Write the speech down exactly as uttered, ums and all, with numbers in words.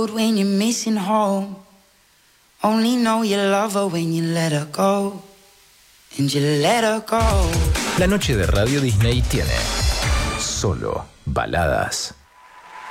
road when you're missing home. Only know you love her when you let her go. And you let her go. La noche de Radio Disney tiene solo baladas.